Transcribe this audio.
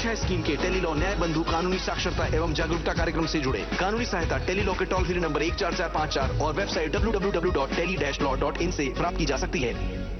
सुरक्षा स्कीम के टेलीलॉ न्याय बंधु कानूनी साक्षरता एवं जागरूकता कार्यक्रम से जुड़े। कानूनी सहायता टेलीलॉ के टोल फ्री नंबर 14454 और वेबसाइट www.tele-law.in से प्राप्त की जा सकती है।